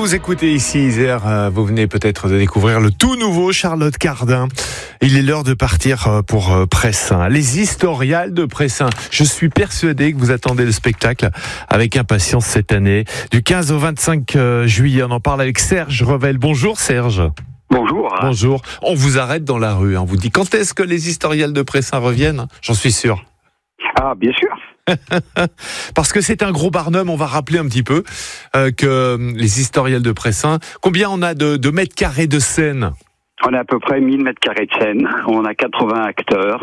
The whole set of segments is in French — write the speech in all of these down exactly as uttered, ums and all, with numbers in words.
Vous écoutez ici Isère, euh, vous venez peut-être de découvrir le tout nouveau Charlotte Cardin. Il est l'heure de partir euh, pour euh, Pressin, les Historiales de Pressin. Je suis persuadé que vous attendez le spectacle avec impatience cette année. Du quinze au vingt-cinq euh, juillet, on en parle avec Serge Revel. Bonjour Serge. Bonjour. Bonjour. On vous arrête dans la rue, hein. On vous dit quand est-ce que les Historiales de Pressin reviennent? J'en suis sûr. Ah, bien sûr. Parce que c'est un gros barnum, on va rappeler un petit peu euh, que les Historiales de Pressin, combien on a de, de mètres carrés de scène? On a à peu près mille mètres carrés de scène, on a quatre-vingts acteurs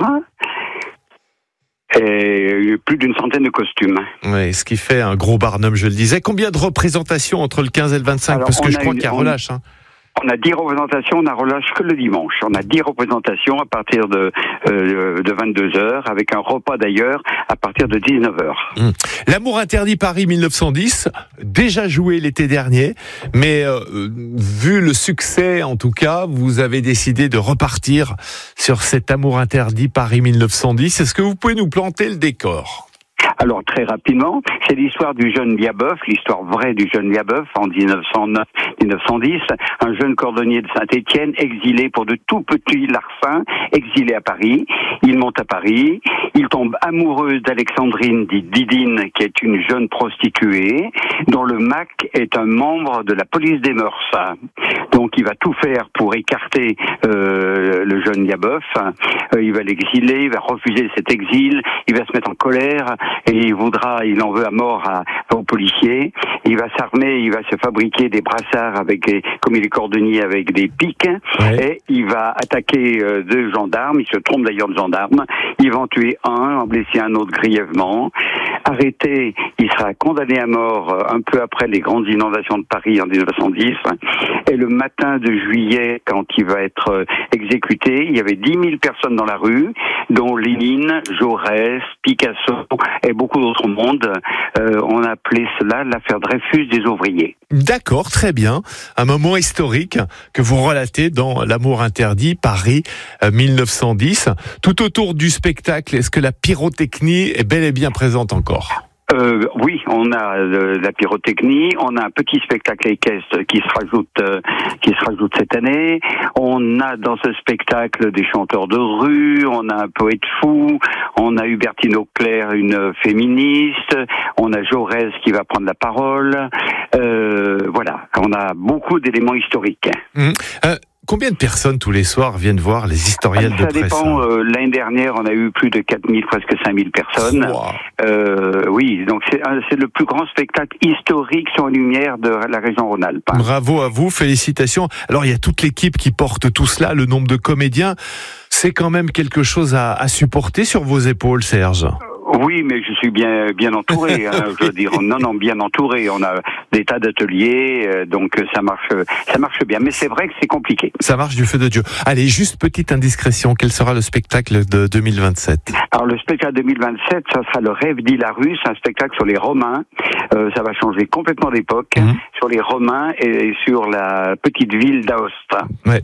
et plus d'une centaine de costumes. Oui, ce qui fait un gros barnum, je le disais. Combien de représentations entre le quinze et le vingt-cinq? Alors, parce que je crois une, qu'il y a relâche. Hein. On a dix représentations, on a relâche que le dimanche. On a dix représentations à partir de, euh, de vingt-deux heures, avec un repas d'ailleurs à partir de dix-neuf heures. Mmh. L'Amour interdit Paris mille neuf cent dix, déjà joué l'été dernier, mais euh, vu le succès en tout cas, vous avez décidé de repartir sur cet Amour interdit Paris mille neuf cent dix. Est-ce que vous pouvez nous planter le décor ? Alors très rapidement, c'est l'histoire du jeune Liabeuf, l'histoire vraie du jeune Liabeuf en dix-neuf cent neuf dix-neuf cent dix, un jeune cordonnier de Saint-Étienne, exilé pour de tout petits larcins, exilé à Paris. Il monte à Paris, il tombe amoureux d'Alexandrine dit Didine, qui est une jeune prostituée, dont le M A C est un membre de la police des mœurs. Donc il va tout faire pour écarter euh, le jeune Liabeuf. Euh, il va l'exiler, il va refuser cet exil, il va se mettre en colère. Et il voudra, il en veut à mort à, aux policiers. Il va s'armer, il va se fabriquer des brassards avec, des, comme il est cordonnier, avec des pics. Ouais. Et il va attaquer euh, deux gendarmes. Il se trompe d'ailleurs de gendarmes. Il va en tuer un, en blesser un autre grièvement. Arrêté, il sera condamné à mort euh, un peu après les grandes inondations de Paris en dix-neuf cent dix. Et le matin de juillet, quand il va être euh, exécuté, il y avait dix mille personnes dans la rue, dont Lénine, Jaurès, Picasso et beaucoup d'autres mondes. Euh, on a appelé cela l'affaire Dreyfus des ouvriers. D'accord, très bien. Un moment historique que vous relatez dans L'Amour interdit, Paris euh, mille neuf cent dix. Tout autour du spectacle, est-ce que la pyrotechnie est bel et bien présente encore ? Euh, oui, on a euh, la pyrotechnie, on a un petit spectacle équestre qui se rajoute, euh, qui se rajoute cette année. On a dans ce spectacle des chanteurs de rue, on a un poète fou, on a Hubertine Auclair, une féministe, on a Jaurès qui va prendre la parole. Euh, voilà, on a beaucoup d'éléments historiques. Mmh. Euh... Combien de personnes tous les soirs viennent voir les Historiales de Pressin ? Ça dépend. Euh, l'année dernière, on a eu plus de quatre mille, presque cinq mille personnes. Wow. Euh, oui, donc c'est, c'est le plus grand spectacle historique sur lumière de la région Rhône-Alpes. Bravo à vous, félicitations. Alors il y a toute l'équipe qui porte tout cela, le nombre de comédiens. C'est quand même quelque chose à, à supporter sur vos épaules, Serge. Oui, mais je suis bien bien entouré. Hein, je veux dire, non, non, bien entouré. On a des tas d'ateliers, euh, donc ça marche, ça marche bien. Mais c'est vrai que c'est compliqué. Ça marche du feu de Dieu. Allez, juste petite indiscrétion. Quel sera le spectacle de deux mille vingt-sept ? Alors le spectacle deux mille vingt-sept, ça sera le Rêve d'Hilarus, un spectacle sur les Romains. Euh, ça va changer complètement d'époque, mmh. sur les Romains et sur la petite ville d'Aosta. Ouais.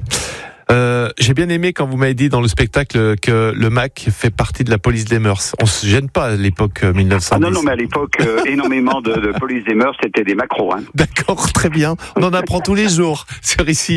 Euh, j'ai bien aimé quand vous m'avez dit dans le spectacle que le M A C fait partie de la police des mœurs. On se gêne pas à l'époque mille neuf cent dix. Ah non, non, mais à l'époque, euh, énormément de, de police des mœurs, c'était des macros. Hein. D'accord, très bien. On en apprend tous les jours sur ici.